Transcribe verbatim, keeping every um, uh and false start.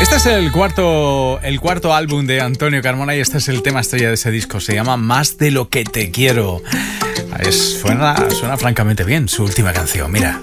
Este es el cuarto, el cuarto álbum de Antonio Carmona y este es el tema estrella de ese disco. Se llama Más de lo que te quiero. Es, suena, suena francamente bien su última canción, mira.